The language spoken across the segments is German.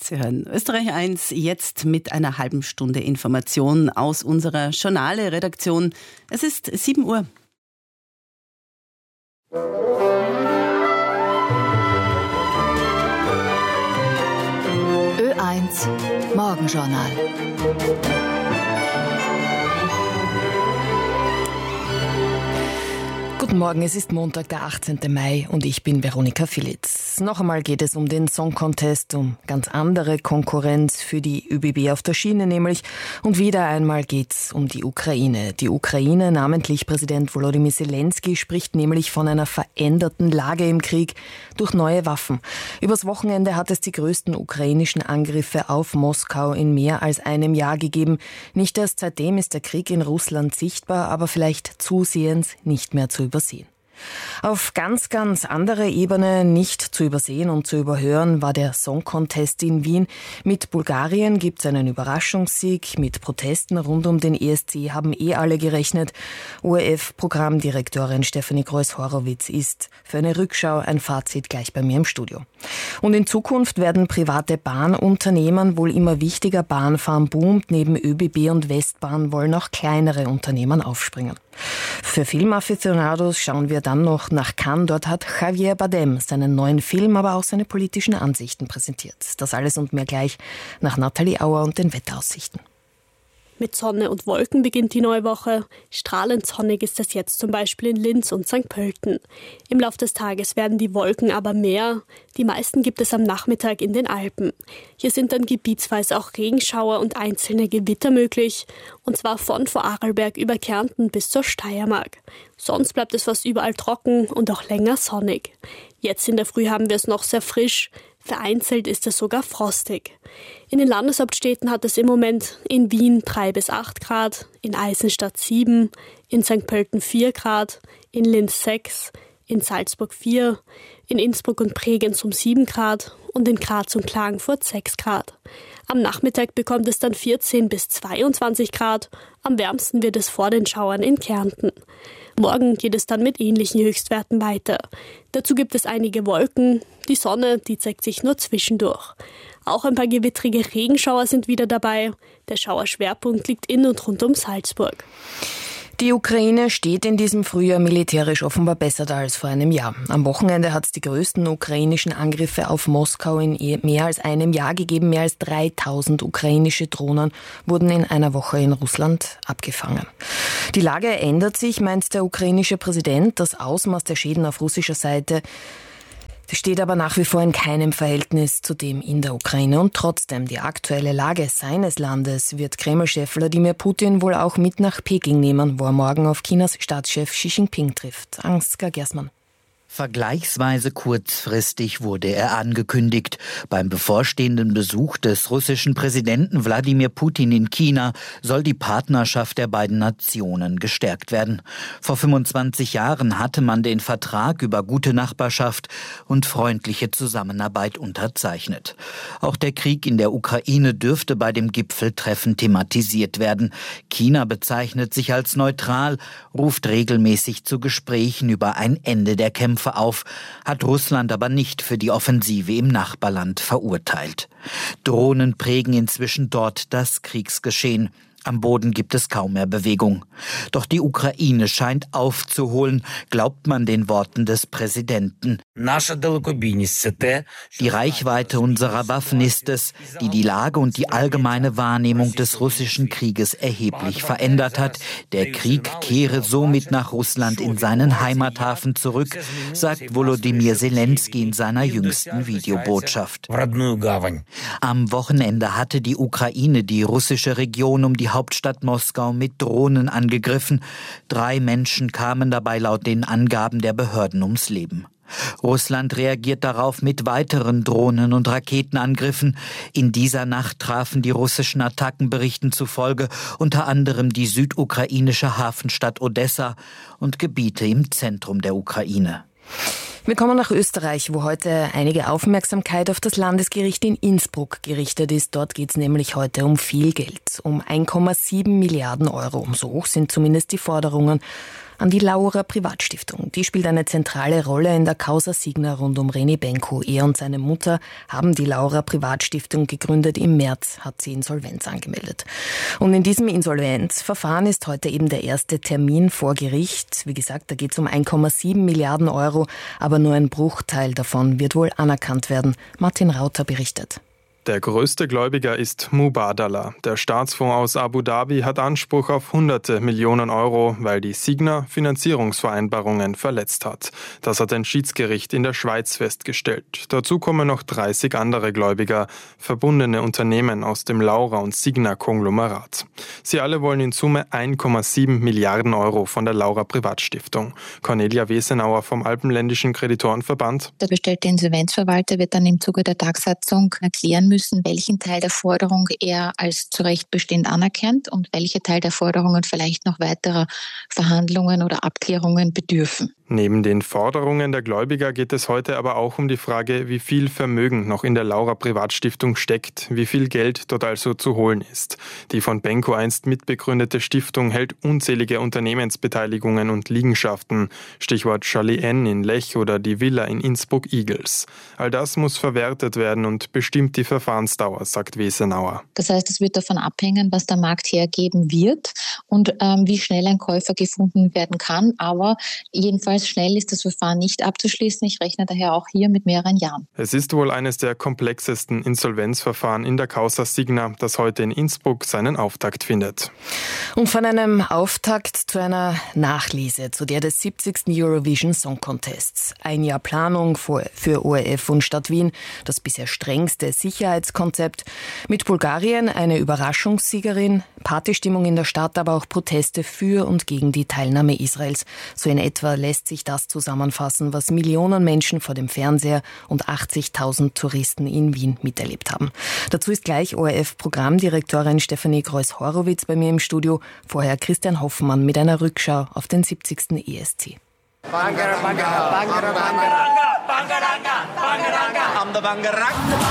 Sie hören Österreich 1 jetzt mit einer halben Stunde Information aus unserer Journale-Redaktion. Es ist 7 Uhr. Ö1 Morgenjournal. Guten Morgen, es ist Montag, der 18. Mai und ich bin Veronika Filitz. Noch einmal geht es um den Song Contest, um ganz andere Konkurrenz für die ÖBB auf der Schiene nämlich. Und wieder einmal geht's um die Ukraine. Die Ukraine, namentlich Präsident Volodymyr Zelensky, spricht nämlich von einer veränderten Lage im Krieg durch neue Waffen. Übers Wochenende hat es die größten ukrainischen Angriffe auf Moskau in mehr als einem Jahr gegeben. Nicht erst seitdem ist der Krieg in Russland sichtbar, aber vielleicht zusehends nicht mehr zu übersehen. Auf ganz andere Ebene nicht zu übersehen und zu überhören war der Song Contest in Wien. Mit Bulgarien gibt es einen Überraschungssieg. Mit Protesten rund um den ESC haben alle gerechnet. ORF-Programmdirektorin Stefanie Greuß-Horowitz ist für eine Rückschau ein Fazit gleich bei mir im Studio. Und in Zukunft werden private Bahnunternehmen wohl immer wichtiger. Bahnfahren boomt. Neben ÖBB und Westbahn wollen auch kleinere Unternehmen aufspringen. Für Filmaficionados schauen wir dann noch nach Cannes. Dort hat Javier Bardem seinen neuen Film, aber auch seine politischen Ansichten präsentiert. Das alles und mehr gleich nach Nathalie Auer und den Wetteraussichten. Mit Sonne und Wolken beginnt die neue Woche. Strahlend sonnig ist es jetzt zum Beispiel in Linz und St. Pölten. Im Laufe des Tages werden die Wolken aber mehr. Die meisten gibt es am Nachmittag in den Alpen. Hier sind dann gebietsweise auch Regenschauer und einzelne Gewitter möglich. Und zwar von Vorarlberg über Kärnten bis zur Steiermark. Sonst bleibt es fast überall trocken und auch länger sonnig. Jetzt in der Früh haben wir es noch sehr frisch. Vereinzelt ist es sogar frostig. In den Landeshauptstädten hat es im Moment in Wien 3 bis 8 Grad, in Eisenstadt 7, in St. Pölten 4 Grad, in Linz 6, in Salzburg 4, in Innsbruck und Bregenz 7 Grad und in Graz und Klagenfurt 6 Grad. Am Nachmittag bekommt es dann 14 bis 22 Grad, am wärmsten wird es vor den Schauern in Kärnten. Morgen geht es dann mit ähnlichen Höchstwerten weiter. Dazu gibt es einige Wolken, die Sonne, die zeigt sich nur zwischendurch. Auch ein paar gewittrige Regenschauer sind wieder dabei. Der Schauerschwerpunkt liegt in und rund um Salzburg. Die Ukraine steht in diesem Frühjahr militärisch offenbar besser da als vor einem Jahr. Am Wochenende hat es die größten ukrainischen Angriffe auf Moskau in mehr als einem Jahr gegeben. Mehr als 3000 ukrainische Drohnen wurden in einer Woche in Russland abgefangen. Die Lage ändert sich, meint der ukrainische Präsident. Das Ausmaß der Schäden auf russischer Seite steht aber nach wie vor in keinem Verhältnis zu dem in der Ukraine. Und trotzdem, die aktuelle Lage seines Landes wird Kreml-Chef Wladimir Putin wohl auch mit nach Peking nehmen, wo er morgen auf Chinas Staatschef Xi Jinping trifft. Ansgar Gersmann. Vergleichsweise kurzfristig wurde er angekündigt. Beim bevorstehenden Besuch des russischen Präsidenten Wladimir Putin in China soll die Partnerschaft der beiden Nationen gestärkt werden. Vor 25 Jahren hatte man den Vertrag über gute Nachbarschaft und freundliche Zusammenarbeit unterzeichnet. Auch der Krieg in der Ukraine dürfte bei dem Gipfeltreffen thematisiert werden. China bezeichnet sich als neutral, ruft regelmäßig zu Gesprächen über ein Ende der Kämpfe auf, hat Russland aber nicht für die Offensive im Nachbarland verurteilt. Drohnen prägen inzwischen dort das Kriegsgeschehen. Am Boden gibt es kaum mehr Bewegung. Doch die Ukraine scheint aufzuholen, glaubt man den Worten des Präsidenten. Die Reichweite unserer Waffen ist es, die die Lage und die allgemeine Wahrnehmung des russischen Krieges erheblich verändert hat. Der Krieg kehre somit nach Russland in seinen Heimathafen zurück, sagt Volodymyr Zelensky in seiner jüngsten Videobotschaft. Am Wochenende hatte die Ukraine die russische Region um die Hauptstadt Moskau mit Drohnen angegriffen. 3 Menschen kamen dabei laut den Angaben der Behörden ums Leben. Russland reagiert darauf mit weiteren Drohnen- und Raketenangriffen. In dieser Nacht trafen die russischen Attackenberichten zufolge unter anderem die südukrainische Hafenstadt Odessa und Gebiete im Zentrum der Ukraine. Wir kommen nach Österreich, wo heute einige Aufmerksamkeit auf das Landesgericht in Innsbruck gerichtet ist. Dort geht es nämlich heute um viel Geld, um 1,7 Milliarden Euro. So hoch sind zumindest die Forderungen an die Laura Privatstiftung. Die spielt eine zentrale Rolle in der Causa Signa rund um René Benko. Er und seine Mutter haben die Laura Privatstiftung gegründet. Im März hat sie Insolvenz angemeldet. Und in diesem Insolvenzverfahren ist heute eben der erste Termin vor Gericht. Wie gesagt, da geht es um 1,7 Milliarden Euro, aber nur ein Bruchteil davon wird wohl anerkannt werden. Martin Rauter berichtet. Der größte Gläubiger ist Mubadala. Der Staatsfonds aus Abu Dhabi hat Anspruch auf hunderte Millionen Euro, weil die Signa Finanzierungsvereinbarungen verletzt hat. Das hat ein Schiedsgericht in der Schweiz festgestellt. Dazu kommen noch 30 andere Gläubiger, verbundene Unternehmen aus dem Laura- und Signa-Konglomerat. Sie alle wollen in Summe 1,7 Milliarden Euro von der Laura Privatstiftung. Cornelia Wesenauer vom Alpenländischen Kreditorenverband. Der bestellte Insolvenzverwalter wird dann im Zuge der Tagsatzung erklären müssen, welchen Teil der Forderung er als zu Recht bestehend anerkennt und welcher Teil der Forderungen vielleicht noch weiterer Verhandlungen oder Abklärungen bedürfen. Neben den Forderungen der Gläubiger geht es heute aber auch um die Frage, wie viel Vermögen noch in der Laura Privatstiftung steckt, wie viel Geld dort also zu holen ist. Die von Benko einst mitbegründete Stiftung hält unzählige Unternehmensbeteiligungen und Liegenschaften, Stichwort Charlie N. in Lech oder die Villa in Innsbruck-Igels. All das muss verwertet werden und bestimmt die Verfahrensdauer, sagt Wesenauer. Das heißt, es wird davon abhängen, was der Markt hergeben wird und wie schnell ein Käufer gefunden werden kann, aber jedenfalls schnell ist das Verfahren nicht abzuschließen. Ich rechne daher auch hier mit mehreren Jahren. Es ist wohl eines der komplexesten Insolvenzverfahren in der Causa Signa, das heute in Innsbruck seinen Auftakt findet. Und von einem Auftakt zu einer Nachlese, zu der des 70. Eurovision Song Contests. Ein Jahr Planung für ORF und Stadt Wien, das bisher strengste Sicherheitskonzept. Mit Bulgarien eine Überraschungssiegerin, Partystimmung in der Stadt, aber auch Proteste für und gegen die Teilnahme Israels. So in etwa lässt sich das zusammenfassen, was Millionen Menschen vor dem Fernseher und 80.000 Touristen in Wien miterlebt haben. Dazu ist gleich ORF-Programmdirektorin Stefanie Greuß-Horowitz bei mir im Studio. Vorher Christian Hoffmann mit einer Rückschau auf den 70. ESC. Bangaranga, Bangaranga, Bangaranga, Bangaranga.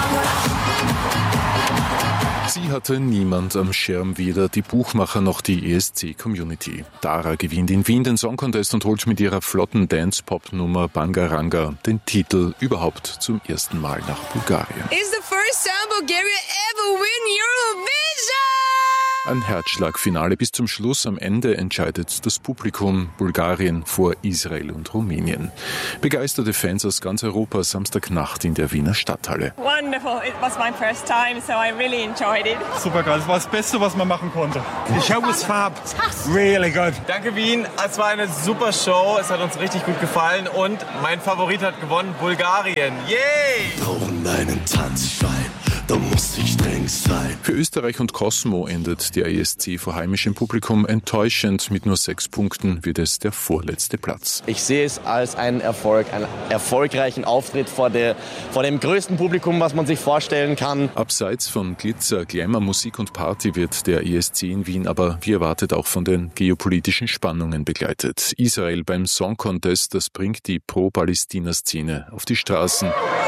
Sie hatte niemand am Schirm, weder die Buchmacher noch die ESC-Community. Dara gewinnt in Wien den Song Contest und holt mit ihrer flotten Dance-Pop-Nummer Bangaranga den Titel überhaupt zum ersten Mal nach Bulgarien. It's the first time Bulgaria ever win Eurovision! Ein Herzschlagfinale bis zum Schluss. Am Ende entscheidet das Publikum Bulgarien vor Israel und Rumänien. Begeisterte Fans aus ganz Europa Samstagnacht in der Wiener Stadthalle. Wonderful. It was my first time, so I really enjoyed it. Super geil. Das war das Beste, was man machen konnte. The show was fab. Really good. Danke Wien. Es war eine super Show. Es hat uns richtig gut gefallen und mein Favorit hat gewonnen, Bulgarien. Yay! Brauchen einen Tanzschein. Da muss ich streng sein. Für Österreich und Cosmo endet der ESC vor heimischem Publikum enttäuschend. Mit nur 6 Punkten wird es der vorletzte Platz. Ich sehe es als einen Erfolg, einen erfolgreichen Auftritt vor dem größten Publikum, was man sich vorstellen kann. Abseits von Glitzer, Glamour, Musik und Party wird der ESC in Wien aber wie erwartet auch von den geopolitischen Spannungen begleitet. Israel beim Song Contest, das bringt die Pro-Palästina-Szene auf die Straßen.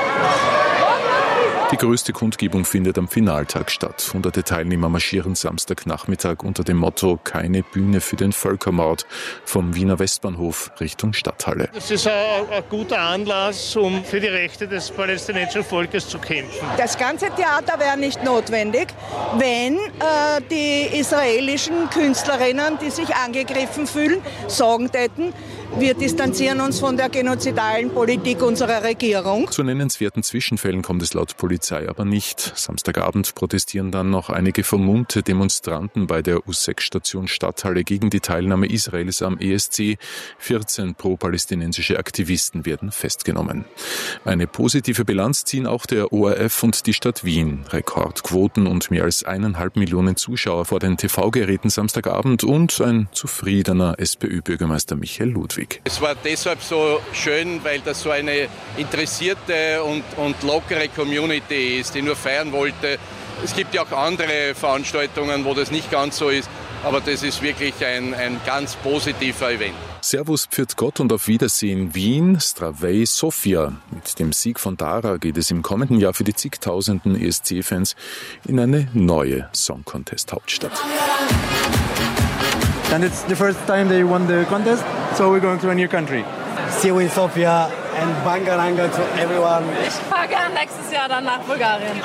Die größte Kundgebung findet am Finaltag statt. Hunderte Teilnehmer marschieren Samstagnachmittag unter dem Motto "Keine Bühne für den Völkermord" vom Wiener Westbahnhof Richtung Stadthalle. Das ist ein guter Anlass, um für die Rechte des palästinensischen Volkes zu kämpfen. Das ganze Theater wäre nicht notwendig, wenn die israelischen Künstlerinnen, die sich angegriffen fühlen, sagen täten, wir distanzieren uns von der genozidalen Politik unserer Regierung. Zu nennenswerten Zwischenfällen kommt es laut Polizei aber nicht. Samstagabend protestieren dann noch einige vermummte Demonstranten bei der U6-Station Stadthalle gegen die Teilnahme Israels am ESC. 14 pro-palästinensische Aktivisten werden festgenommen. Eine positive Bilanz ziehen auch der ORF und die Stadt Wien. Rekordquoten und mehr als 1,5 Millionen Zuschauer vor den TV-Geräten Samstagabend und ein zufriedener SPÖ-Bürgermeister Michael Ludwig. Es war deshalb so schön, weil das so eine interessierte und lockere Community ist, die nur feiern wollte. Es gibt ja auch andere Veranstaltungen, wo das nicht ganz so ist, aber das ist wirklich ein ganz positiver Event. Servus, pfiat Gott und auf Wiedersehen Wien, Zdravej Sofia. Mit dem Sieg von Dara geht es im kommenden Jahr für die zigtausenden ESC-Fans in eine neue Song-Contest-Hauptstadt. And it's the first time they won the contest. So we're going to a new country. See you in Sofia and Bangaranga to everyone. Ich fahre gern nächstes Jahr dann nach Bulgarien.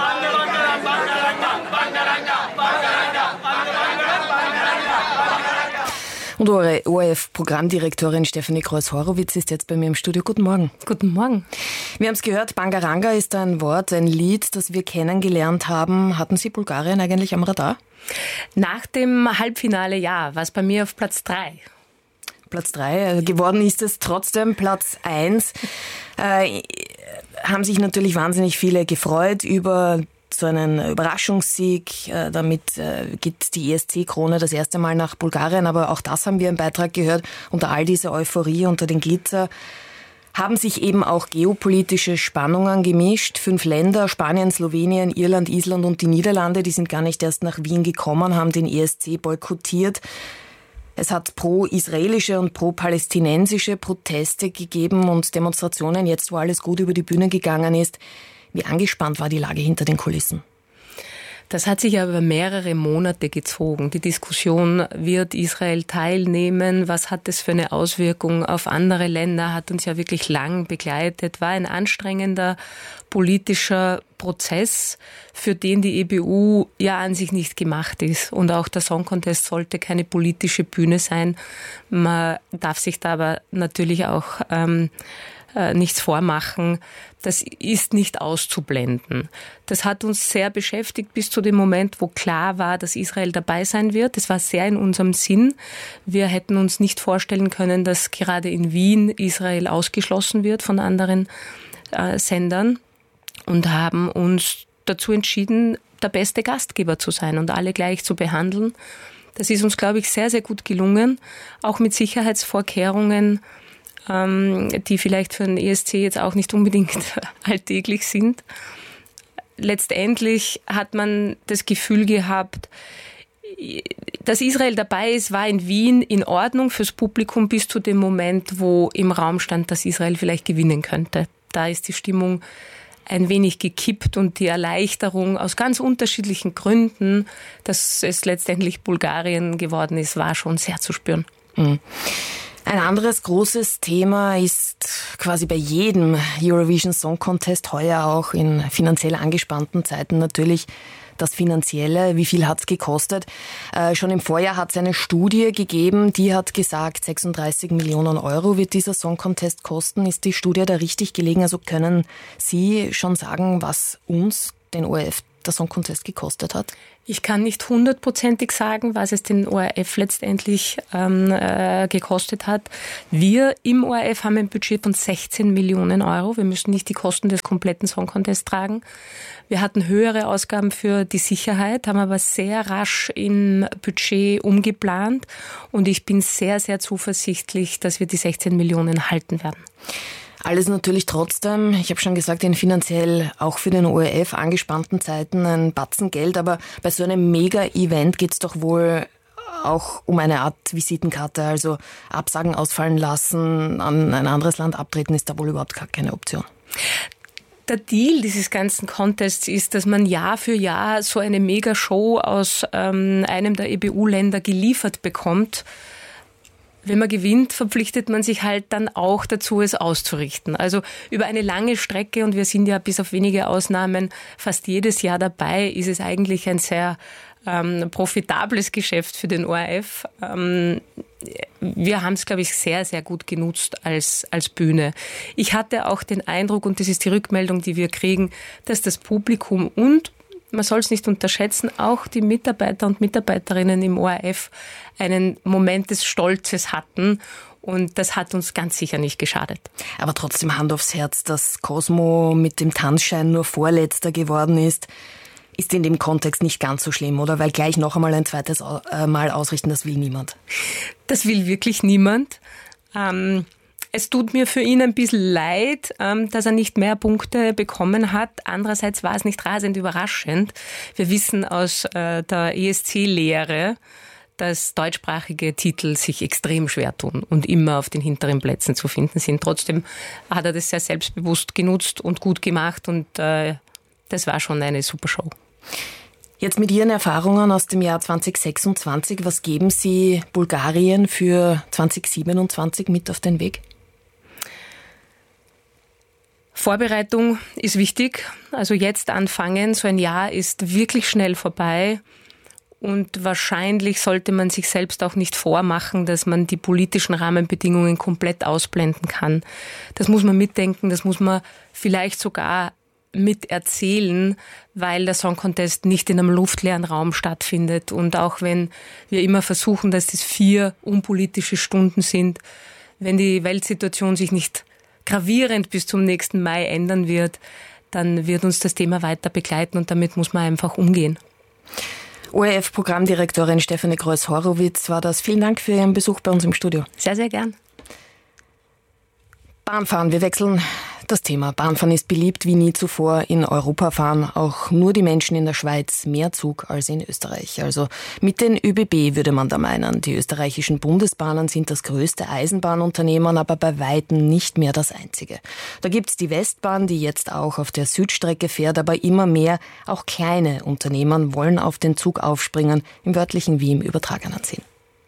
Und eure ORF-Programmdirektorin Stefanie Kreuz-Horowitz ist jetzt bei mir im Studio. Guten Morgen. Guten Morgen. Wir haben es gehört, Bangaranga ist ein Wort, ein Lied, das wir kennengelernt haben. Hatten Sie Bulgarien eigentlich am Radar? Nach dem Halbfinale ja, war es bei mir auf Platz 3. Platz 3, geworden ist es trotzdem Platz 1. Haben sich natürlich wahnsinnig viele gefreut über so einen Überraschungssieg. Damit geht die ESC-Krone das erste Mal nach Bulgarien. Aber auch das haben wir im Beitrag gehört. Unter all dieser Euphorie, unter den Glitzer, haben sich eben auch geopolitische Spannungen gemischt. 5 Länder, Spanien, Slowenien, Irland, Island und die Niederlande, die sind gar nicht erst nach Wien gekommen, haben den ESC boykottiert. Es hat pro-israelische und pro-palästinensische Proteste gegeben und Demonstrationen, jetzt wo alles gut über die Bühne gegangen ist. Wie angespannt war die Lage hinter den Kulissen? Das hat sich aber mehrere Monate gezogen. Die Diskussion, wird Israel teilnehmen? Was hat das für eine Auswirkung auf andere Länder? Hat uns ja wirklich lang begleitet. War ein anstrengender politischer Prozess, für den die EBU ja an sich nicht gemacht ist. Und auch der Song Contest sollte keine politische Bühne sein. Man darf sich da aber natürlich auch nichts vormachen. Das ist nicht auszublenden. Das hat uns sehr beschäftigt bis zu dem Moment, wo klar war, dass Israel dabei sein wird. Das war sehr in unserem Sinn. Wir hätten uns nicht vorstellen können, dass gerade in Wien Israel ausgeschlossen wird von anderen Sendern und haben uns dazu entschieden, der beste Gastgeber zu sein und alle gleich zu behandeln. Das ist uns, glaube ich, sehr, sehr gut gelungen, auch mit Sicherheitsvorkehrungen, die vielleicht für den ESC jetzt auch nicht unbedingt alltäglich sind. Letztendlich hat man das Gefühl gehabt, dass Israel dabei ist, war in Wien in Ordnung fürs Publikum bis zu dem Moment, wo im Raum stand, dass Israel vielleicht gewinnen könnte. Da ist die Stimmung ein wenig gekippt und die Erleichterung aus ganz unterschiedlichen Gründen, dass es letztendlich Bulgarien geworden ist, war schon sehr zu spüren. Mhm. Ein anderes großes Thema ist quasi bei jedem Eurovision Song Contest, heuer auch in finanziell angespannten Zeiten natürlich das Finanzielle. Wie viel hat's gekostet? Schon im Vorjahr hat es eine Studie gegeben, die hat gesagt, 36 Millionen Euro wird dieser Song Contest kosten. Ist die Studie da richtig gelegen? Also können Sie schon sagen, was uns, den ORF, der Song Contest gekostet hat? Ich kann nicht 100%ig sagen, was es den ORF letztendlich gekostet hat. Wir im ORF haben ein Budget von 16 Millionen Euro. Wir müssen nicht die Kosten des kompletten Song Contests tragen. Wir hatten höhere Ausgaben für die Sicherheit, haben aber sehr rasch im Budget umgeplant. Und ich bin sehr, sehr zuversichtlich, dass wir die 16 Millionen halten werden. Alles natürlich trotzdem, ich habe schon gesagt, in finanziell auch für den ORF angespannten Zeiten ein Batzen Geld, aber bei so einem Mega-Event geht es doch wohl auch um eine Art Visitenkarte, also Absagen ausfallen lassen, an ein anderes Land abtreten, ist da wohl überhaupt gar keine Option. Der Deal dieses ganzen Contests ist, dass man Jahr für Jahr so eine Mega-Show aus einem der EBU-Länder geliefert bekommt. Wenn man gewinnt, verpflichtet man sich halt dann auch dazu, es auszurichten. Also über eine lange Strecke, und wir sind ja bis auf wenige Ausnahmen fast jedes Jahr dabei, ist es eigentlich ein sehr profitables Geschäft für den ORF. Wir haben es, glaube ich, sehr, sehr gut genutzt als Bühne. Ich hatte auch den Eindruck, und das ist die Rückmeldung, die wir kriegen, dass das Publikum und man soll es nicht unterschätzen, auch die Mitarbeiter und Mitarbeiterinnen im ORF einen Moment des Stolzes hatten. Und das hat uns ganz sicher nicht geschadet. Aber trotzdem Hand aufs Herz, dass Cosmo mit dem Tanzschein nur Vorletzter geworden ist in dem Kontext nicht ganz so schlimm, oder? Weil gleich noch einmal ein zweites Mal ausrichten, das will niemand. Das will wirklich niemand. Es tut mir für ihn ein bisschen leid, dass er nicht mehr Punkte bekommen hat. Andererseits war es nicht rasend überraschend. Wir wissen aus der ESC-Lehre, dass deutschsprachige Titel sich extrem schwer tun und immer auf den hinteren Plätzen zu finden sind. Trotzdem hat er das sehr selbstbewusst genutzt und gut gemacht und das war schon eine super Show. Jetzt mit Ihren Erfahrungen aus dem Jahr 2026, was geben Sie Bulgarien für 2027 mit auf den Weg? Vorbereitung ist wichtig. Also jetzt anfangen. So ein Jahr ist wirklich schnell vorbei. Und wahrscheinlich sollte man sich selbst auch nicht vormachen, dass man die politischen Rahmenbedingungen komplett ausblenden kann. Das muss man mitdenken, das muss man vielleicht sogar miterzählen, weil der Song Contest nicht in einem luftleeren Raum stattfindet. Und auch wenn wir immer versuchen, dass das 4 unpolitische Stunden sind, wenn die Weltsituation sich nicht gravierend bis zum nächsten Mai ändern wird, dann wird uns das Thema weiter begleiten und damit muss man einfach umgehen. ORF-Programmdirektorin Stefanie Greuß-Horowitz war das. Vielen Dank für Ihren Besuch bei uns im Studio. Sehr, sehr gern. Bahnfahren, wir wechseln das Thema. Bahnfahren ist beliebt wie nie zuvor. In Europa fahren auch nur die Menschen in der Schweiz mehr Zug als in Österreich. Also mit den ÖBB würde man da meinen. Die österreichischen Bundesbahnen sind das größte Eisenbahnunternehmen, aber bei weitem nicht mehr das einzige. Da gibt's die Westbahn, die jetzt auch auf der Südstrecke fährt, aber immer mehr auch kleine Unternehmen wollen auf den Zug aufspringen, im wörtlichen wie im übertragenen Sinn.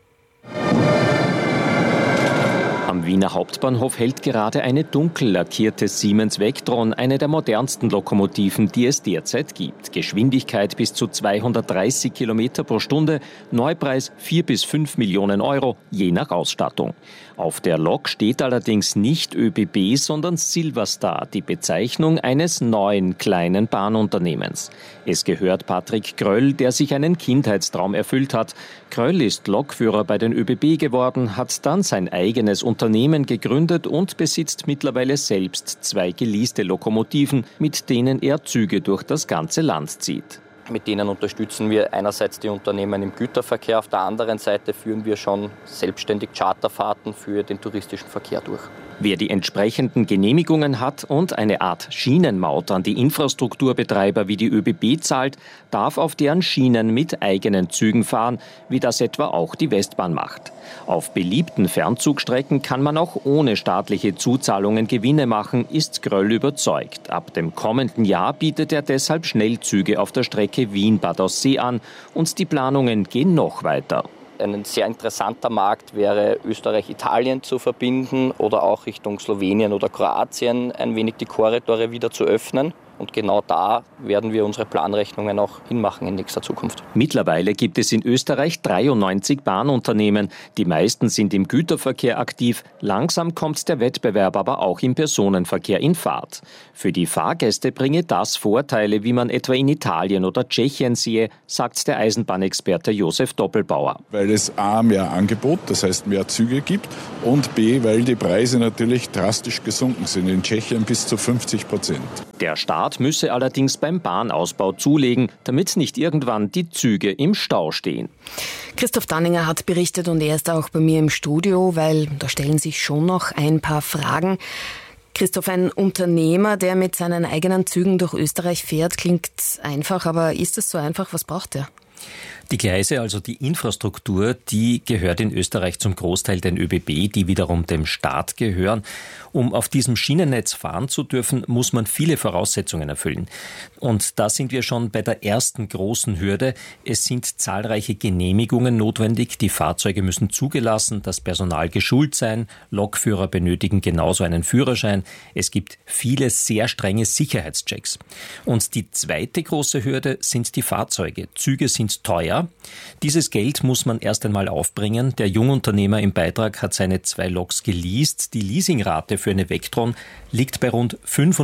Am Wiener Hauptbahnhof hält gerade eine dunkel lackierte Siemens Vectron, eine der modernsten Lokomotiven, die es derzeit gibt. Geschwindigkeit bis zu 230 Kilometer pro Stunde, Neupreis 4 bis 5 Millionen Euro, je nach Ausstattung. Auf der Lok steht allerdings nicht ÖBB, sondern Silverstar, die Bezeichnung eines neuen kleinen Bahnunternehmens. Es gehört Patrick Kröll, der sich einen Kindheitstraum erfüllt hat. Kröll ist Lokführer bei den ÖBB geworden, hat dann sein eigenes Unternehmen gegründet und besitzt mittlerweile selbst 2 geleaste Lokomotiven, mit denen er Züge durch das ganze Land zieht. Mit denen unterstützen wir einerseits die Unternehmen im Güterverkehr, auf der anderen Seite führen wir schon selbstständig Charterfahrten für den touristischen Verkehr durch. Wer die entsprechenden Genehmigungen hat und eine Art Schienenmaut an die Infrastrukturbetreiber wie die ÖBB zahlt, darf auf deren Schienen mit eigenen Zügen fahren, wie das etwa auch die Westbahn macht. Auf beliebten Fernzugstrecken kann man auch ohne staatliche Zuzahlungen Gewinne machen, ist Kröll überzeugt. Ab dem kommenden Jahr bietet er deshalb Schnellzüge auf der Strecke Wien-Bad Aussee an und die Planungen gehen noch weiter. Ein sehr interessanter Markt wäre, Österreich-Italien zu verbinden oder auch Richtung Slowenien oder Kroatien ein wenig die Korridore wieder zu öffnen. Und genau da werden wir unsere Planrechnungen auch hinmachen in nächster Zukunft. Mittlerweile gibt es in Österreich 93 Bahnunternehmen. Die meisten sind im Güterverkehr aktiv. Langsam kommt der Wettbewerb aber auch im Personenverkehr in Fahrt. Für die Fahrgäste bringe das Vorteile, wie man etwa in Italien oder Tschechien sehe, sagt der Eisenbahnexperte Josef Doppelbauer. Weil es A, mehr Angebot, das heißt mehr Züge gibt, und B, weil die Preise natürlich drastisch gesunken sind, in Tschechien bis zu 50%. Der Staat müsse allerdings beim Bahnausbau zulegen, damit nicht irgendwann die Züge im Stau stehen. Christoph Danninger hat berichtet und er ist auch bei mir im Studio, weil da stellen sich schon noch ein paar Fragen. Christoph, ein Unternehmer, der mit seinen eigenen Zügen durch Österreich fährt, klingt einfach, aber ist es so einfach? Was braucht er? Die Gleise, also die Infrastruktur, die gehört in Österreich zum Großteil den ÖBB, die wiederum dem Staat gehören. Um auf diesem Schienennetz fahren zu dürfen, muss man viele Voraussetzungen erfüllen. Und da sind wir schon bei der ersten großen Hürde. Es sind zahlreiche Genehmigungen notwendig. Die Fahrzeuge müssen zugelassen, das Personal geschult sein. Lokführer benötigen genauso einen Führerschein. Es gibt viele sehr strenge Sicherheitschecks. Und die zweite große Hürde sind die Fahrzeuge. Züge sind teuer. Dieses Geld muss man erst einmal aufbringen. Der Jungunternehmer im Beitrag hat seine 2 Loks geleast. Die Leasingrate für eine Vectron liegt bei rund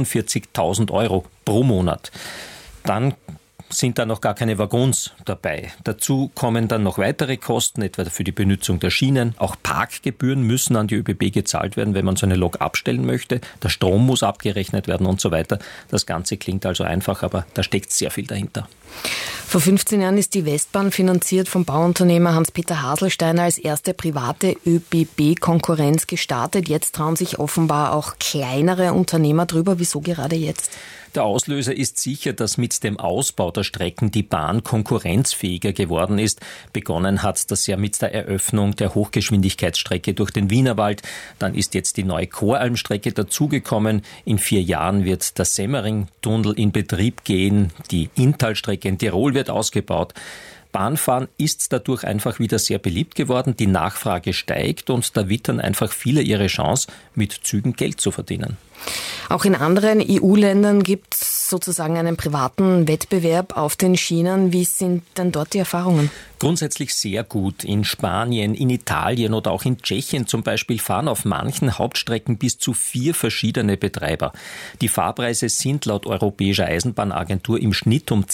45.000 Euro pro Monat. Dann sind da noch gar keine Waggons dabei. Dazu kommen dann noch weitere Kosten, etwa für die Benutzung der Schienen. Auch Parkgebühren müssen an die ÖBB gezahlt werden, wenn man so eine Lok abstellen möchte. Der Strom muss abgerechnet werden und so weiter. Das Ganze klingt also einfach, aber da steckt sehr viel dahinter. Vor 15 Jahren ist die Westbahn finanziert vom Bauunternehmer Hans-Peter Haselsteiner als erste private ÖBB-Konkurrenz gestartet. Jetzt trauen sich offenbar auch kleinere Unternehmer drüber. Wieso gerade jetzt? Der Auslöser ist sicher, dass mit dem Ausbau der Strecken die Bahn konkurrenzfähiger geworden ist. Begonnen hat das ja mit der Eröffnung der Hochgeschwindigkeitsstrecke durch den Wienerwald. Dann ist jetzt die neue Choralmstrecke dazugekommen. In 4 Jahren wird der Semmering-Tunnel in Betrieb gehen. Die Inntalstrecke in Tirol wird ausgebaut. Bahnfahren ist dadurch einfach wieder sehr beliebt geworden, die Nachfrage steigt und da wittern einfach viele ihre Chance, mit Zügen Geld zu verdienen. Auch in anderen EU-Ländern gibt es sozusagen einen privaten Wettbewerb auf den Schienen. Wie sind denn dort die Erfahrungen? Grundsätzlich sehr gut. In Spanien, in Italien oder auch in Tschechien zum Beispiel fahren auf manchen Hauptstrecken bis zu 4 verschiedene Betreiber. Die Fahrpreise sind laut Europäischer Eisenbahnagentur im Schnitt um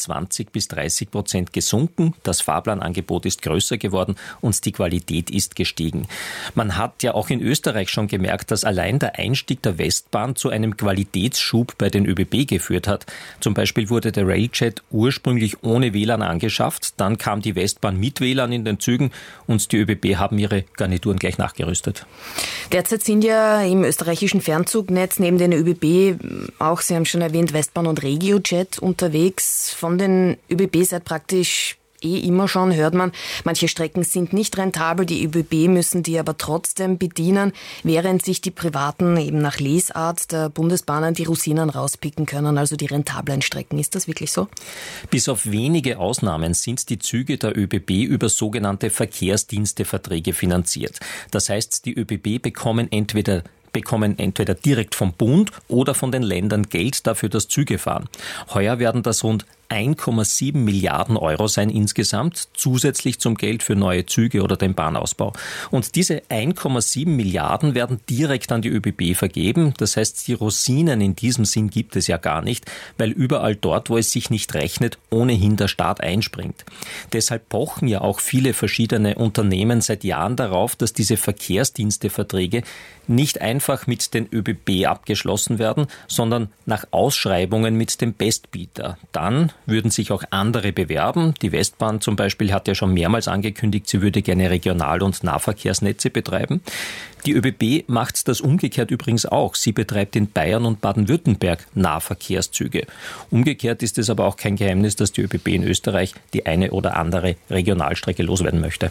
20-30% gesunken. Das Fahrplanangebot ist größer geworden und die Qualität ist gestiegen. Man hat ja auch in Österreich schon gemerkt, dass allein der Einstieg der Westbahn zu einem Qualitätsschub bei den ÖBB geführt hat. Zum Beispiel wurde der Railjet ursprünglich ohne WLAN angeschafft, dann kam die Westbahn mit WLAN in den Zügen und die ÖBB haben ihre Garnituren gleich nachgerüstet. Derzeit sind ja im österreichischen Fernzugnetz neben den ÖBB auch, Sie haben schon erwähnt, Westbahn und RegioJet unterwegs. Von den ÖBB seit praktisch immer schon hört man, manche Strecken sind nicht rentabel, die ÖBB müssen die aber trotzdem bedienen, während sich die Privaten eben nach Lesart der Bundesbahnen die Rosinen rauspicken können, also die rentablen Strecken. Ist das wirklich so? Bis auf wenige Ausnahmen sind die Züge der ÖBB über sogenannte Verkehrsdiensteverträge finanziert. Das heißt, die ÖBB bekommen entweder direkt vom Bund oder von den Ländern Geld dafür, dass Züge fahren. Heuer werden das rund 1,7 Milliarden Euro sein insgesamt, zusätzlich zum Geld für neue Züge oder den Bahnausbau. Und diese 1,7 Milliarden werden direkt an die ÖBB vergeben. Das heißt, die Rosinen in diesem Sinn gibt es ja gar nicht, weil überall dort, wo es sich nicht rechnet, ohnehin der Staat einspringt. Deshalb pochen ja auch viele verschiedene Unternehmen seit Jahren darauf, dass diese Verkehrsdiensteverträge nicht einfach mit den ÖBB abgeschlossen werden, sondern nach Ausschreibungen mit dem Bestbieter. Dann würden sich auch andere bewerben. Die Westbahn zum Beispiel hat ja schon mehrmals angekündigt, sie würde gerne Regional- und Nahverkehrsnetze betreiben. Die ÖBB macht das umgekehrt übrigens auch. Sie betreibt in Bayern und Baden-Württemberg Nahverkehrszüge. Umgekehrt ist es aber auch kein Geheimnis, dass die ÖBB in Österreich die eine oder andere Regionalstrecke loswerden möchte.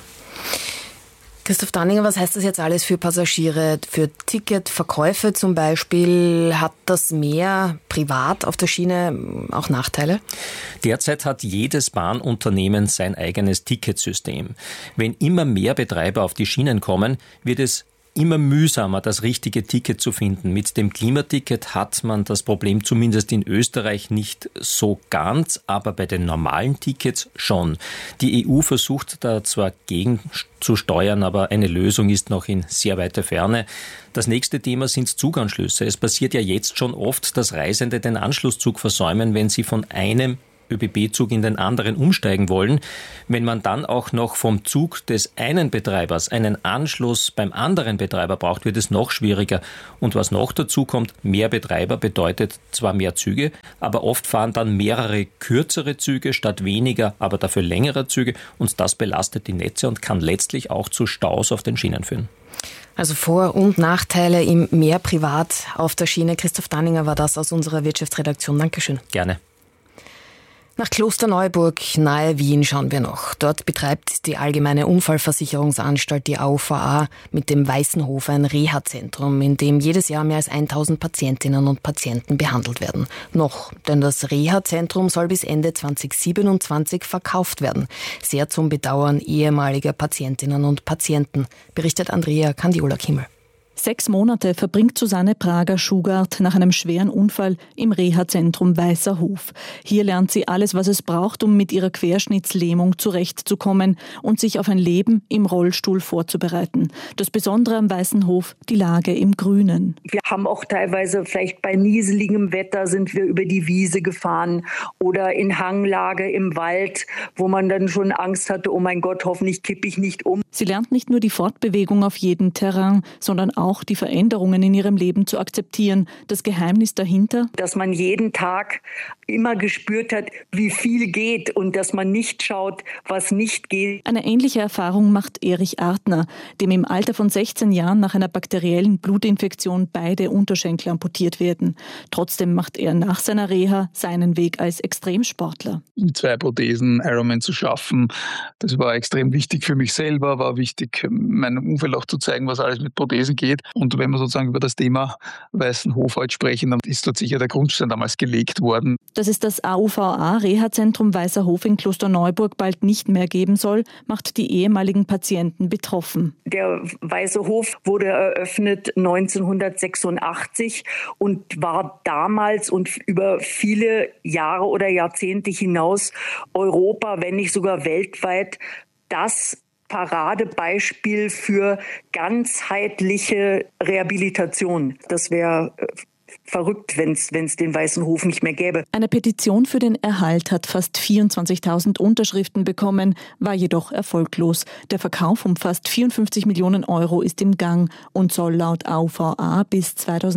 Christoph Danninger, was heißt das jetzt alles für Passagiere, für Ticketverkäufe zum Beispiel? Hat das Meer privat auf der Schiene auch Nachteile? Derzeit hat jedes Bahnunternehmen sein eigenes Ticketsystem. Wenn immer mehr Betreiber auf die Schienen kommen, wird es immer mühsamer, das richtige Ticket zu finden. Mit dem Klimaticket hat man das Problem zumindest in Österreich nicht so ganz, aber bei den normalen Tickets schon. Die EU versucht da zwar gegenzusteuern, aber eine Lösung ist noch in sehr weiter Ferne. Das nächste Thema sind Zuganschlüsse. Es passiert ja jetzt schon oft, dass Reisende den Anschlusszug versäumen, wenn sie von einem ÖBB-Zug in den anderen umsteigen wollen. Wenn man dann auch noch vom Zug des einen Betreibers einen Anschluss beim anderen Betreiber braucht, wird es noch schwieriger. Und was noch dazu kommt, mehr Betreiber bedeutet zwar mehr Züge, aber oft fahren dann mehrere kürzere Züge statt weniger, aber dafür längere Züge. Und das belastet die Netze und kann letztlich auch zu Staus auf den Schienen führen. Also Vor- und Nachteile im Meer privat auf der Schiene. Christoph Danninger war das aus unserer Wirtschaftsredaktion. Dankeschön. Gerne. Nach Klosterneuburg nahe Wien schauen wir noch. Dort betreibt die Allgemeine Unfallversicherungsanstalt, die AUVA, mit dem Weißenhof ein Reha-Zentrum, in dem jedes Jahr mehr als 1000 Patientinnen und Patienten behandelt werden. Noch, denn das Reha-Zentrum soll bis Ende 2027 verkauft werden. Sehr zum Bedauern ehemaliger Patientinnen und Patienten, berichtet Andrea Kandiola-Kimmel. 6 Monate verbringt Susanne Prager-Schugart nach einem schweren Unfall im Reha-Zentrum Weißer Hof. Hier lernt sie alles, was es braucht, um mit ihrer Querschnittslähmung zurechtzukommen und sich auf ein Leben im Rollstuhl vorzubereiten. Das Besondere am Weißen Hof, die Lage im Grünen. Wir haben auch teilweise, vielleicht bei nieseligem Wetter, sind wir über die Wiese gefahren oder in Hanglage im Wald, wo man dann schon Angst hatte, oh mein Gott, hoffentlich kippe ich nicht um. Sie lernt nicht nur die Fortbewegung auf jedem Terrain, sondern auch die Veränderungen in ihrem Leben zu akzeptieren. Das Geheimnis dahinter? Dass man jeden Tag immer gespürt hat, wie viel geht und dass man nicht schaut, was nicht geht. Eine ähnliche Erfahrung macht Erich Artner, dem im Alter von 16 Jahren nach einer bakteriellen Blutinfektion beide Unterschenkel amputiert werden. Trotzdem macht er nach seiner Reha seinen Weg als Extremsportler. Mit 2 Prothesen Ironman zu schaffen, das war extrem wichtig für mich selber, war wichtig, meinem Umfeld auch zu zeigen, was alles mit Prothesen geht. geht. Und wenn wir sozusagen über das Thema Weißen Hof heute sprechen, dann ist dort sicher der Grundstein damals gelegt worden. Dass es das AUVA-Reha-Zentrum Weißer Hof in Klosterneuburg bald nicht mehr geben soll, macht die ehemaligen Patienten betroffen. Der Weiße Hof wurde eröffnet 1986 und war damals und über viele Jahre oder Jahrzehnte hinaus Europa, wenn nicht sogar weltweit, das Paradebeispiel für ganzheitliche Rehabilitation. Das wäre verrückt, wenn es den Weißen Hof nicht mehr gäbe. Eine Petition für den Erhalt hat fast 24.000 Unterschriften bekommen, war jedoch erfolglos. Der Verkauf um fast 54 Millionen Euro ist im Gang und soll laut AUVA bis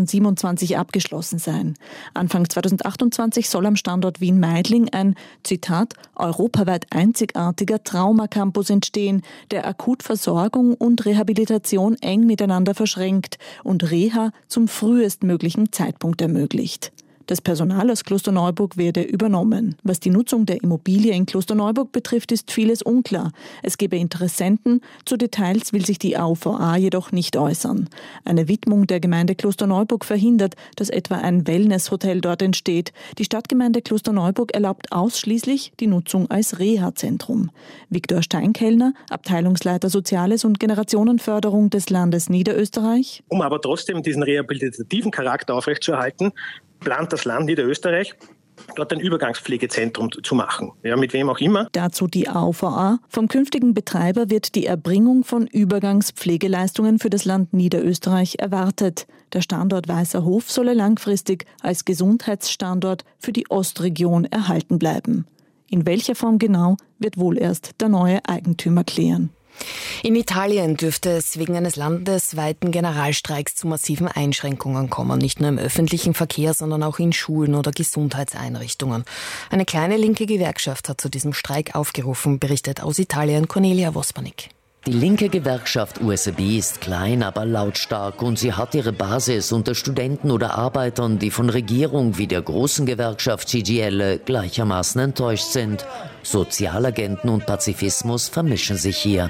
2027 abgeschlossen sein. Anfang 2028 soll am Standort Wien-Meidling ein, Zitat, europaweit einzigartiger Traumacampus entstehen, der Akutversorgung und Rehabilitation eng miteinander verschränkt und Reha zum frühestmöglichen Zeitpunkt ermöglicht. Das Personal aus Klosterneuburg werde übernommen. Was die Nutzung der Immobilie in Klosterneuburg betrifft, ist vieles unklar. Es gebe Interessenten, zu Details will sich die AUVA jedoch nicht äußern. Eine Widmung der Gemeinde Klosterneuburg verhindert, dass etwa ein Wellnesshotel dort entsteht. Die Stadtgemeinde Klosterneuburg erlaubt ausschließlich die Nutzung als Reha-Zentrum. Viktor Steinkellner, Abteilungsleiter Soziales und Generationenförderung des Landes Niederösterreich. Um aber trotzdem diesen rehabilitativen Charakter aufrechtzuerhalten, plant das Land Niederösterreich, dort ein Übergangspflegezentrum zu machen. Ja, mit wem auch immer. Dazu die AUVA. Vom künftigen Betreiber wird die Erbringung von Übergangspflegeleistungen für das Land Niederösterreich erwartet. Der Standort Weißer Hof solle langfristig als Gesundheitsstandort für die Ostregion erhalten bleiben. In welcher Form genau, wird wohl erst der neue Eigentümer klären. In Italien dürfte es wegen eines landesweiten Generalstreiks zu massiven Einschränkungen kommen. Nicht nur im öffentlichen Verkehr, sondern auch in Schulen oder Gesundheitseinrichtungen. Eine kleine linke Gewerkschaft hat zu diesem Streik aufgerufen, berichtet aus Italien Cornelia Wospanik. Die linke Gewerkschaft USB ist klein, aber lautstark und sie hat ihre Basis unter Studenten oder Arbeitern, die von Regierung wie der großen Gewerkschaft CGIL gleichermaßen enttäuscht sind. Sozialagenten und Pazifismus vermischen sich hier.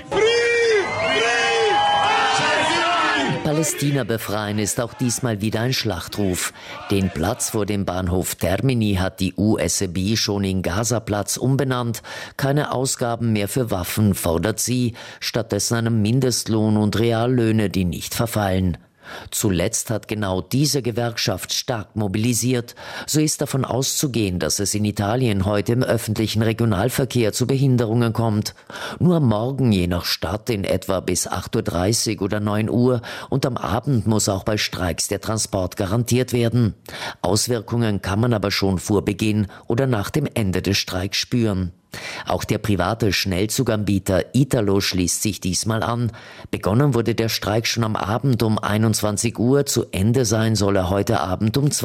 Palästina befreien ist auch diesmal wieder ein Schlachtruf. Den Platz vor dem Bahnhof Termini hat die USB schon in Gaza-Platz umbenannt. Keine Ausgaben mehr für Waffen fordert sie, stattdessen einen Mindestlohn und Reallöhne, die nicht verfallen. Zuletzt hat genau diese Gewerkschaft stark mobilisiert. So ist davon auszugehen, dass es in Italien heute im öffentlichen Regionalverkehr zu Behinderungen kommt. Nur morgen je nach Stadt in etwa bis 8.30 Uhr oder 9 Uhr und am Abend muss auch bei Streiks der Transport garantiert werden. Auswirkungen kann man aber schon vor Beginn oder nach dem Ende des Streiks spüren. Auch der private Schnellzuganbieter Italo schließt sich diesmal an. Begonnen wurde der Streik schon am Abend um 21 Uhr, zu Ende sein soll er heute Abend um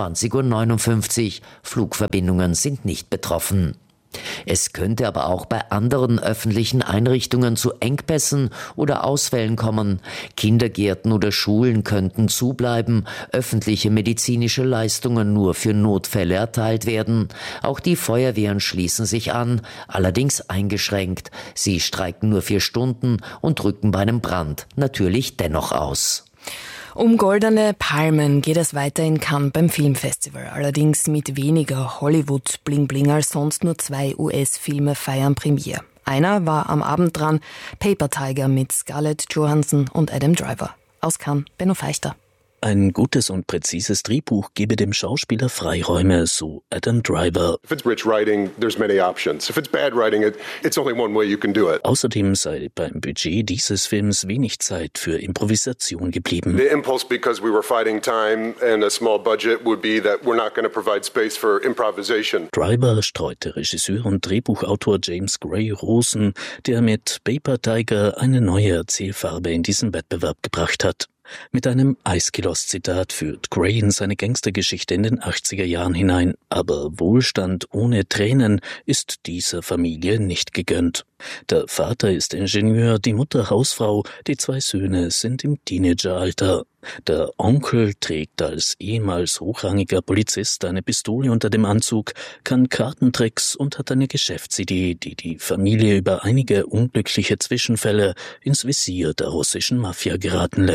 20.59 Uhr. Flugverbindungen sind nicht betroffen. Es könnte aber auch bei anderen öffentlichen Einrichtungen zu Engpässen oder Ausfällen kommen. Kindergärten oder Schulen könnten zubleiben, öffentliche medizinische Leistungen nur für Notfälle erteilt werden. Auch die Feuerwehren schließen sich an, allerdings eingeschränkt. Sie streiken nur 4 Stunden und rücken bei einem Brand natürlich dennoch aus. Um goldene Palmen geht es weiter in Cannes beim Filmfestival. Allerdings mit weniger Hollywood-Bling-Bling als sonst. Nur 2 US-Filme feiern Premiere. Einer war am Abend dran, Paper Tiger mit Scarlett Johansson und Adam Driver. Aus Cannes, Benno Feichter. Ein gutes und präzises Drehbuch gebe dem Schauspieler Freiräume, so Adam Driver. If it's rich writing, there's many options. If it's bad writing, it's only one way you can do it. Außerdem sei beim Budget dieses Films wenig Zeit für Improvisation geblieben. The impulse, because we were fighting time and a small budget, would be that we're not going to provide space for improvisation. Driver streute Regisseur und Drehbuchautor James Gray Rosen, der mit Paper Tiger eine neue Erzählfarbe in diesen Wettbewerb gebracht hat. Mit einem Aeschylus-Zitat führt Gray in seine Gangstergeschichte in den 80er Jahren hinein. Aber Wohlstand ohne Tränen ist dieser Familie nicht gegönnt. Der Vater ist Ingenieur, die Mutter Hausfrau, die 2 Söhne sind im Teenageralter. Der Onkel trägt als ehemals hochrangiger Polizist eine Pistole unter dem Anzug, kann Kartentricks und hat eine Geschäftsidee, die die Familie über einige unglückliche Zwischenfälle ins Visier der russischen Mafia geraten lässt.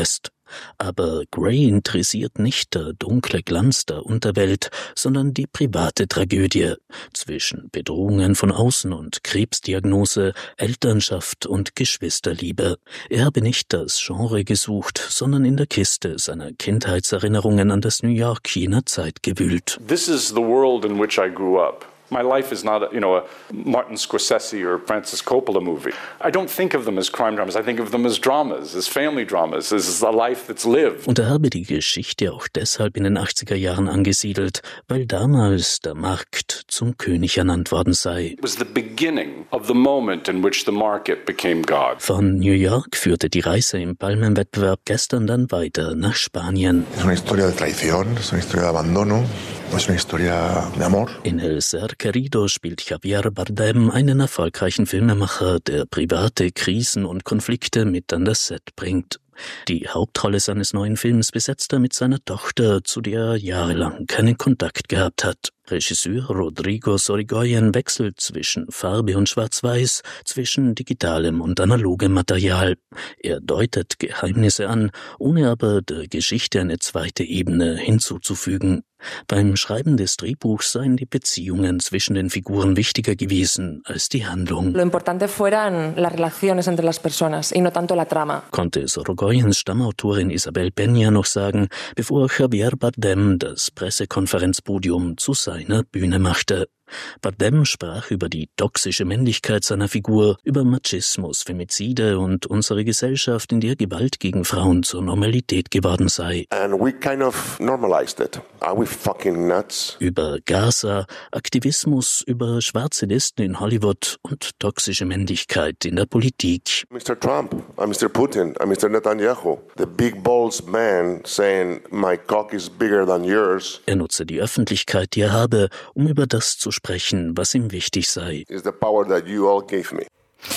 Aber Gray interessiert nicht der dunkle Glanz der Unterwelt, sondern die private Tragödie zwischen Bedrohungen von außen und Krebsdiagnose, Elternschaft und Geschwisterliebe. Er habe nicht das Genre gesucht, sondern in der Kiste seiner Kindheitserinnerungen an das New York jener Zeit gewühlt. This is the world in which I grew up. My life is not, a Martin Scorsese or Francis Coppola movie. I don't think of them as crime dramas. I think of them as dramas, as family dramas, as a life that's lived. Und er habe die Geschichte auch deshalb in den 80er Jahren angesiedelt, weil damals der Markt zum König ernannt worden sei. It was the beginning of the moment in which the market became God. Von New York führte die Reise im Palmenwettbewerb gestern dann weiter nach Spanien. Es una historia de traición, es una historia de abandono. Es una historia de amor. In El Ser Querido spielt Javier Bardem einen erfolgreichen Filmemacher, der private Krisen und Konflikte mit an das Set bringt. Die Hauptrolle seines neuen Films besetzt er mit seiner Tochter, zu der er jahrelang keinen Kontakt gehabt hat. Regisseur Rodrigo Sorogoyen wechselt zwischen Farbe und Schwarz-Weiß, zwischen digitalem und analogem Material. Er deutet Geheimnisse an, ohne aber der Geschichte eine zweite Ebene hinzuzufügen. Beim Schreiben des Drehbuchs seien die Beziehungen zwischen den Figuren wichtiger gewesen als die Handlung. Lo importante fueran las relaciones entre las personas y no tanto la trama. Konnte Sorogoyens Stammautorin Isabel Peña noch sagen, bevor Javier Bardem das Pressekonferenzpodium zu seiner Bühne machte. Bardem sprach über die toxische Männlichkeit seiner Figur, über Machismus, Femizide und unsere Gesellschaft, in der Gewalt gegen Frauen zur Normalität geworden sei. And we kind of normalized it. Are we fucking nuts? Über Gaza, Aktivismus, über schwarze Listen in Hollywood und toxische Männlichkeit in der Politik. Mr. Trump, Mr. Putin, Mr. Netanyahu, the big balls man saying my cock is bigger than yours. Er nutze die Öffentlichkeit, die er habe, um über das zu sprechen, was ihm wichtig sei. Is the power that you all gave me.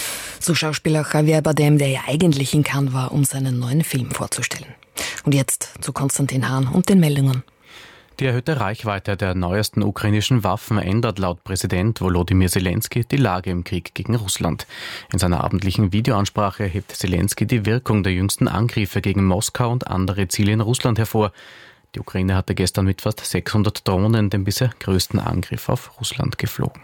So Schauspieler Javier Bardem, der ja eigentlich in Cannes war, um seinen neuen Film vorzustellen. Und jetzt zu Konstantin Hahn und den Meldungen. Die erhöhte Reichweite der neuesten ukrainischen Waffen ändert laut Präsident Volodymyr Zelensky die Lage im Krieg gegen Russland. In seiner abendlichen Videoansprache hebt Zelensky die Wirkung der jüngsten Angriffe gegen Moskau und andere Ziele in Russland hervor. Die Ukraine hatte gestern mit fast 600 Drohnen den bisher größten Angriff auf Russland geflogen.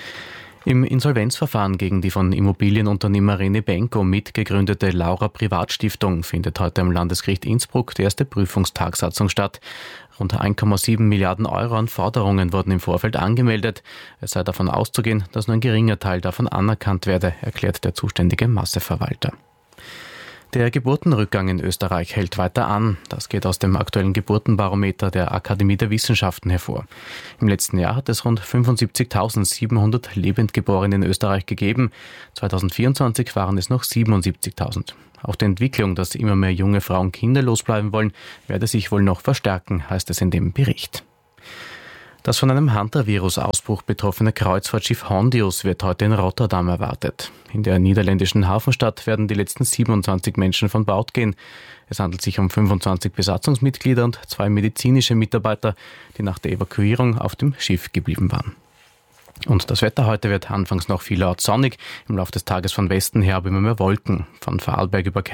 Im Insolvenzverfahren gegen die von Immobilienunternehmer René Benko mitgegründete Laura Privatstiftung findet heute am Landesgericht Innsbruck die erste Prüfungstagsatzung statt. Rund 1,7 Milliarden Euro an Forderungen wurden im Vorfeld angemeldet. Es sei davon auszugehen, dass nur ein geringer Teil davon anerkannt werde, erklärt der zuständige Masseverwalter. Der Geburtenrückgang in Österreich hält weiter an. Das geht aus dem aktuellen Geburtenbarometer der Akademie der Wissenschaften hervor. Im letzten Jahr hat es rund 75.700 Lebendgeborene in Österreich gegeben. 2024 waren es noch 77.000. Auch die Entwicklung, dass immer mehr junge Frauen kinderlos bleiben wollen, werde sich wohl noch verstärken, heißt es in dem Bericht. Das von einem Hantavirus-Ausbruch betroffene Kreuzfahrtschiff Hondius wird heute in Rotterdam erwartet. In der niederländischen Hafenstadt werden die letzten 27 Menschen von Bord gehen. Es handelt sich um 25 Besatzungsmitglieder und 2 medizinische Mitarbeiter, die nach der Evakuierung auf dem Schiff geblieben waren. Und das Wetter heute wird anfangs noch vielerorts sonnig, im Laufe des Tages von Westen her aber immer mehr Wolken. Von Vorarlberg über